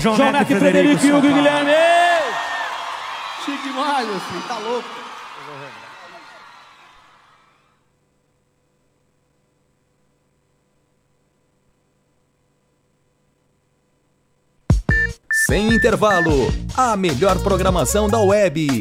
João Neto, Frederico e Hugo Guilherme. Chique demais, meu filho, tá louco. Sem intervalo, a melhor programação da web.